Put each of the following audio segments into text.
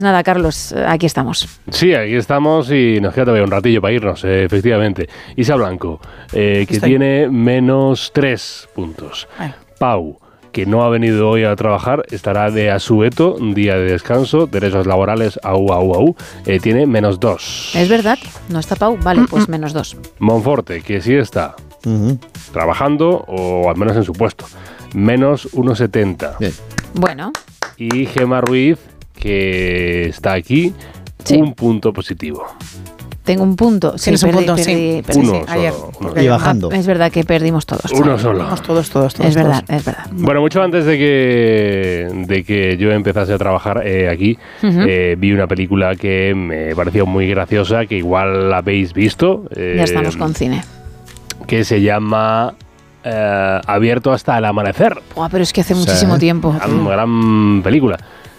Nada, Carlos, aquí estamos. Sí, aquí estamos y nos queda todavía un ratillo para irnos, efectivamente. Isa Blanco, que tiene -3 puntos. Ay. Pau, que no ha venido hoy a trabajar, estará de asueto, un día de descanso, derechos laborales, tiene -2. ¿Es verdad? ¿No está Pau? Vale, pues -2. Monforte, que sí está trabajando, o al menos en su puesto, -1,70. Bien. Bueno. Y Gemma Ruiz, que está aquí, Sí. un punto positivo. Tengo un punto. Sí, Tienes un punto, perdí, sí. Uno ayer. solo. Y bajando. Es verdad que perdimos todos. Uno solo. Todos. Es verdad, es verdad. Bueno, mucho antes de que yo empezase a trabajar aquí, vi una película que me pareció muy graciosa, que igual la habéis visto. Ya estamos con cine. Que se llama Abierto hasta el amanecer. Buah, pero es que hace muchísimo tiempo. Gran película.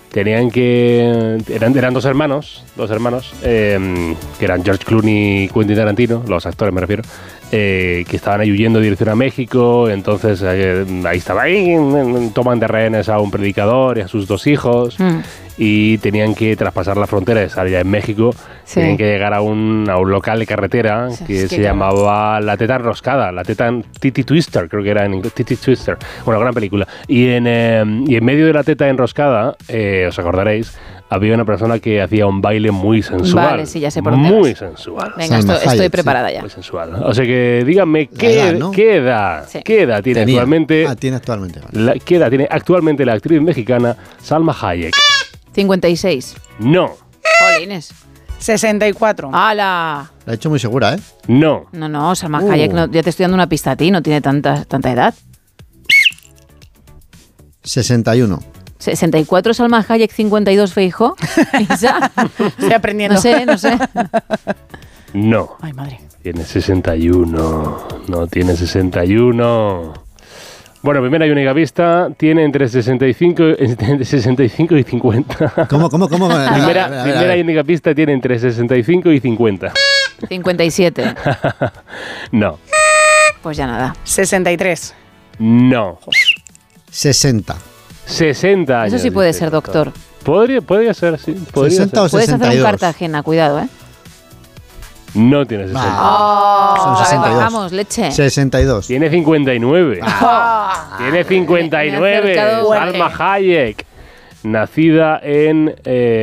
Eran dos hermanos, que eran George Clooney y Quentin Tarantino, los actores me refiero, que estaban ahí huyendo en dirección a México. Entonces ahí toman de rehenes a un predicador y a sus 2 hijos, y tenían que traspasar la frontera, estar ya en México. Sí. Tenían que llegar a un local de carretera que se llamaba La Teta Enroscada, La Teta Titty Twister, creo que era en inglés, Titty Twister. Bueno, gran película. Y en medio de La Teta Enroscada, os acordaréis, había una persona que hacía un baile muy sensual. Vale, sí, ya sé por dónde Muy vas. sensual. Venga, Salma estoy Hayek, preparada ya. Muy sensual. O sea que díganme, ¿qué edad Sí. tiene Tenía. actualmente? Tiene actualmente. Vale. ¿Qué edad tiene actualmente la actriz mexicana Salma Hayek? 56. No, Jolines. 64. ¡Hala! La he hecho muy segura, ¿eh? no. No, Salma Hayek, ya te estoy dando una pista a ti, no tiene tanta edad. 61. 64 Salma Hayek, 52 Feijóo. Isa, Estoy aprendiendo. no sé. No. Ay, madre. Tiene 61. No tiene 61. Bueno, primera y única pista, tiene entre 65 y 50. ¿Cómo? Primera y única pista, tiene entre 65 y 50. 57. No. Pues ya nada. 63. No. 60. 60 años. Eso sí puede dice ser, el doctor. doctor. Podría ser, sí. Podría 60 ser. o Puedes hacer un 62. Cartagena, cuidado, ¿eh? No tiene 60. Son A ver, 62. bajamos, leche. 62. Tiene 59. Tiene 59. Me he acercado Salma Hayek. Nacida en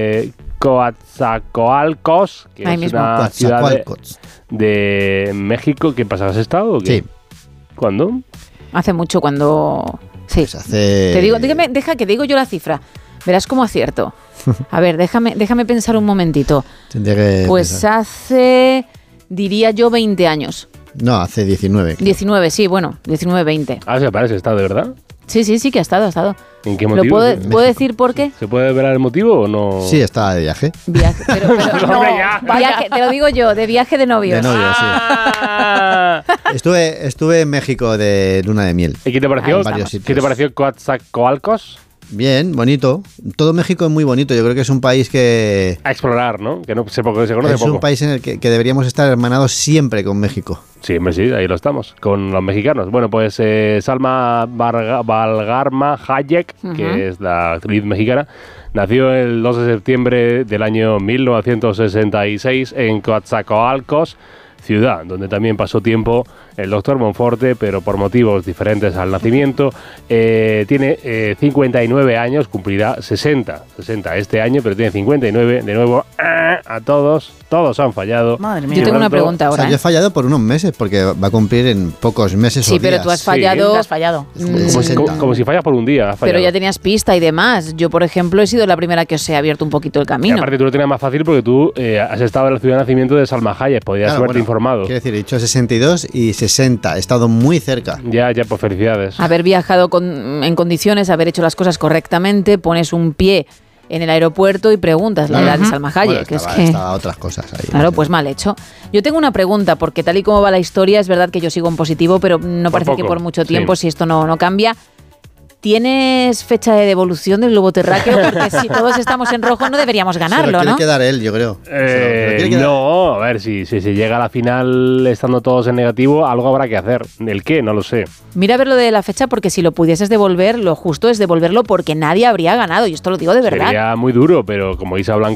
Coatzacoalcos, que Ahí es mismo. una ciudad Coatzacoalcos. de México. ¿Qué pasa? ¿Has estado o qué? Sí. ¿Cuándo? Hace mucho cuando... Sí. Pues hace... Te digo, deja que digo yo la cifra. Verás cómo acierto. A ver, déjame pensar un momentito. Tendría que Pues pensar. hace, diría yo, 20 años. No, hace 19. 19, sí, bueno, 19, 20. Ah, se parece, ¿está de verdad? Sí, que ha estado. ¿En qué ¿Lo motivo? puedo decir por qué? ¿Se puede ver el motivo o no? Sí, estaba de viaje. Viaje, pero Hombre, ya. viaje, te lo digo yo, de viaje de novios. De novio, sí. Ah. Estuve en México de luna de miel. ¿Y qué te pareció? Ahí varios ¿Qué sitios. te pareció Coatzacoalcos? Bien, bonito. Todo México es muy bonito. Yo creo que es un país que... A explorar, ¿no? Que no se conoce Es poco. un país en el que deberíamos estar hermanados siempre con México. Sí, hombre, sí, ahí lo estamos, con los mexicanos. Bueno, pues Salma Valgarma Hayek, que es la actriz mexicana, nació el 2 de septiembre del año 1966 en Coatzacoalcos, ciudad donde también pasó tiempo el doctor Monforte, pero por motivos diferentes al nacimiento. Tiene 59 años, cumplirá 60 este año, pero tiene 59. De nuevo, a todos han fallado. Madre mía. Yo tengo una pregunta O sea, ahora. yo he fallado por unos meses, porque va a cumplir en pocos meses o Sí, pero días. tú has fallado. Te has fallado. Como si fallas por un día. has Pero fallado. ya tenías pista y demás. Yo, por ejemplo, he sido la primera que os he abierto un poquito el Y camino. aparte tú lo tenías más fácil porque tú has estado en la ciudad de nacimiento de Salma Hayek, podías Claro, haberte bueno, informado. Quiero decir, he dicho 62 y 60. He estado muy cerca. Ya, pues felicidades. Haber viajado en condiciones, haber hecho las cosas correctamente, pones un pie en el aeropuerto y preguntas la edad de Salma Hayek. Bueno, que es estaba, que... estaba otras cosas ahí. Claro, pues mal hecho. Yo tengo una pregunta, porque tal y como va la historia, es verdad que yo sigo en positivo, pero no parece que poco, por mucho sí. tiempo, si esto no cambia. ¿Tienes fecha de devolución del globo terráqueo? Porque si todos estamos en rojo no deberíamos Se lo ganarlo, quiere ¿no? quedar él, yo creo. Se lo quiere quedar. No, a ver, si se llega a la final estando todos en negativo, algo habrá que hacer. ¿El qué? No lo sé. Mira a ver lo de la fecha, porque si lo pudieses devolver, lo justo es devolverlo porque nadie habría ganado, y esto lo digo de verdad. Sería muy duro, pero como Isa Blanco